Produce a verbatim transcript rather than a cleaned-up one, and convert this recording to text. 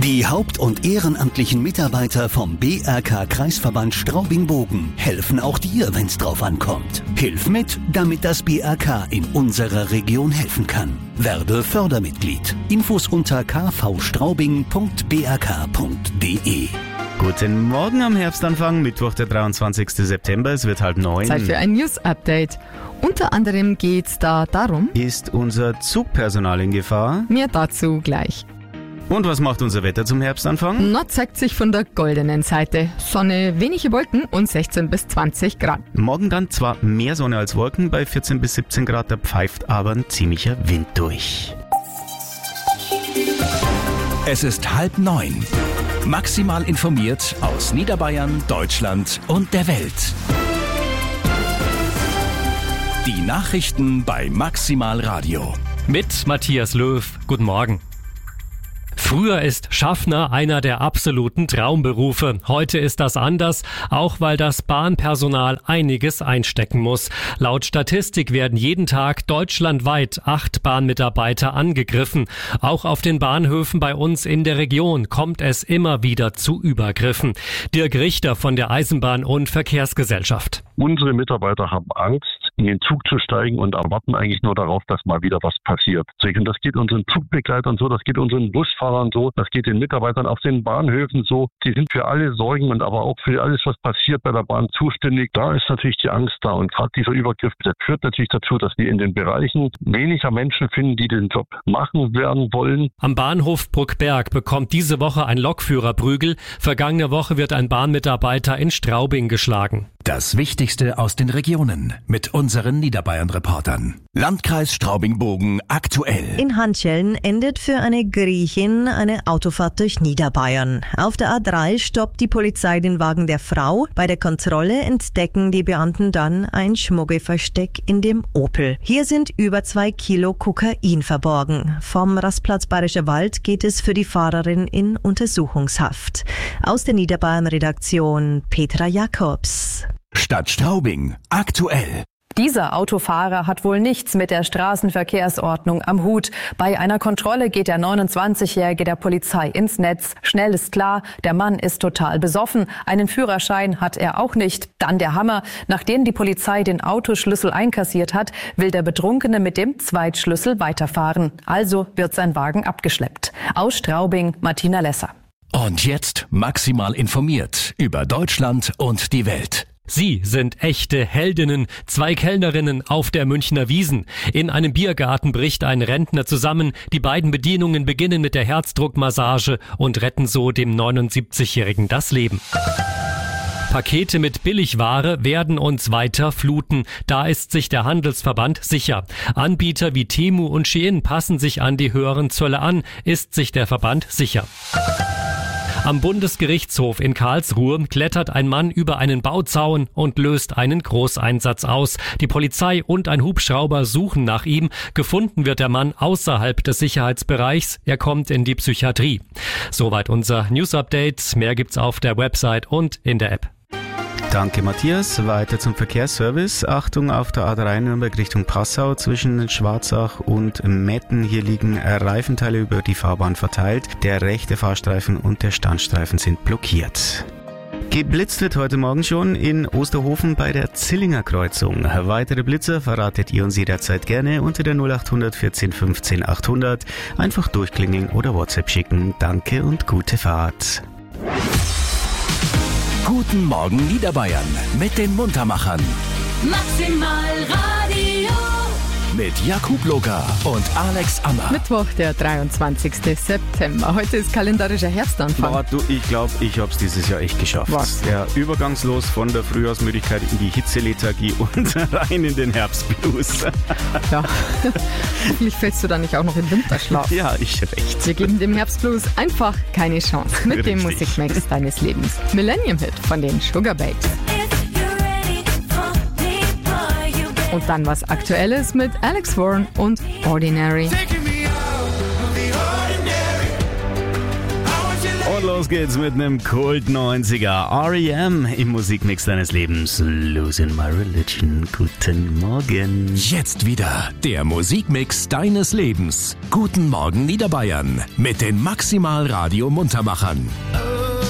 Die haupt- und ehrenamtlichen Mitarbeiter vom B R K-Kreisverband Straubing-Bogen helfen auch dir, wenn's drauf ankommt. Hilf mit, damit das B R K in unserer Region helfen kann. Werde Fördermitglied. Infos unter k v straubing punkt b r k punkt d e. Guten Morgen am Herbstanfang, Mittwoch, der dreiundzwanzigsten September, es wird halb neun. Zeit für ein News-Update. Unter anderem geht's da darum, Ist unser Zugpersonal in Gefahr? mehr dazu gleich. Und was macht unser Wetter zum Herbstanfang? Nord zeigt sich von der goldenen Seite. Sonne, wenige Wolken und sechzehn bis zwanzig Grad. Morgen dann zwar mehr Sonne als Wolken, bei vierzehn bis siebzehn Grad, da pfeift aber ein ziemlicher Wind durch. Es ist halb neun. Maximal informiert aus Niederbayern, Deutschland und der Welt. Die Nachrichten bei Maximal Radio. Mit Matthias Löw. Guten Morgen. Früher ist Schaffner einer der absoluten Traumberufe. Heute ist das anders, auch weil das Bahnpersonal einiges einstecken muss. Laut Statistik werden jeden Tag deutschlandweit acht Bahnmitarbeiter angegriffen. Auch auf den Bahnhöfen bei uns in der Region kommt es immer wieder zu Übergriffen. Dirk Richter von der Eisenbahn- und Verkehrsgesellschaft. Unsere Mitarbeiter haben Angst, in den Zug zu steigen und erwarten eigentlich nur darauf, dass mal wieder was passiert. Und das geht unseren Zugbegleitern so, das geht unseren Busfahrern so, das geht den Mitarbeitern auf den Bahnhöfen so. Die sind für alle Sorgen und aber auch für alles, was passiert bei der Bahn zuständig. Da ist natürlich die Angst da und gerade dieser Übergriff, der führt natürlich dazu, dass wir in den Bereichen weniger Menschen finden, die den Job machen werden wollen. Am Bahnhof Bruckberg bekommt diese Woche ein Lokführer Prügel. Vergangene Woche wird ein Bahnmitarbeiter in Straubing geschlagen. Das Wichtigste aus den Regionen mit unseren Niederbayern-Reportern. Landkreis Straubing-Bogen aktuell. In Handschellen endet für eine Griechin eine Autofahrt durch Niederbayern. Auf der A drei stoppt die Polizei den Wagen der Frau. Bei der Kontrolle entdecken die Beamten dann ein Schmuggelversteck in dem Opel. Hier sind über zwei Kilo Kokain verborgen. Vom Rastplatz Bayerischer Wald geht es für die Fahrerin in Untersuchungshaft. Aus der Niederbayern-Redaktion Petra Jakobs. Stadt Straubing aktuell. Dieser Autofahrer hat wohl nichts mit der Straßenverkehrsordnung am Hut. Bei einer Kontrolle geht der neunundzwanzigjährige der Polizei ins Netz. Schnell ist klar, der Mann ist total besoffen. Einen Führerschein hat er auch nicht. Dann der Hammer. Nachdem die Polizei den Autoschlüssel einkassiert hat, will der Betrunkene mit dem Zweitschlüssel weiterfahren. Also wird sein Wagen abgeschleppt. Aus Straubing, Martina Lesser. Und jetzt maximal informiert über Deutschland und die Welt. Sie sind echte Heldinnen, zwei Kellnerinnen auf der Münchner Wiesn. In einem Biergarten bricht ein Rentner zusammen. Die beiden Bedienungen beginnen mit der Herzdruckmassage und retten so dem neunundsiebzigjährigen das Leben. Pakete mit Billigware werden uns weiter fluten. Da ist sich der Handelsverband sicher. Anbieter wie Temu und Shein passen sich an die höheren Zölle an, ist sich der Verband sicher. Am Bundesgerichtshof in Karlsruhe klettert ein Mann über einen Bauzaun und löst einen Großeinsatz aus. Die Polizei und ein Hubschrauber suchen nach ihm. Gefunden wird der Mann außerhalb des Sicherheitsbereichs. Er kommt in die Psychiatrie. Soweit unser News-Update. Mehr gibt's auf der Website und in der App. Danke, Matthias. Weiter zum Verkehrsservice. Achtung auf der A drei Nürnberg Richtung Passau zwischen Schwarzach und Metten. Hier liegen Reifenteile über die Fahrbahn verteilt. Der rechte Fahrstreifen und der Standstreifen sind blockiert. Geblitzt wird heute Morgen schon in Osterhofen bei der Zillinger Kreuzung. Weitere Blitzer verratet ihr uns jederzeit gerne unter der null achthundert vierzehn fünfzehn achthundert. Einfach durchklingeln oder WhatsApp schicken. Danke und gute Fahrt. Guten Morgen Niederbayern mit den Muntermachern. Maximal Radio. Mit Jakub Locker und Alex Ammer. Mittwoch, der dreiundzwanzigsten September. Heute ist kalendarischer Herbstanfang. Boah, du, ich glaube, ich habe es dieses Jahr echt geschafft. Was? Ja, übergangslos von der Frühjahrsmüdigkeit in die Hitzelethargie und rein in den Herbstblues. Ja, hoffentlich fällst du da nicht auch noch im Winterschlaf. Ja, ich recht. Wir geben dem Herbstblues einfach keine Chance mit Richtig. dem Musikmix deines Lebens. Millennium Hit von den Sugar Babes. Und dann was Aktuelles mit Alex Warren und Ordinary. Und los geht's mit einem Kult neunziger. R E M im Musikmix deines Lebens. Losing My Religion. Guten Morgen. Jetzt wieder der Musikmix deines Lebens. Guten Morgen Niederbayern mit den Maximal Radio Muntermachern. Oh.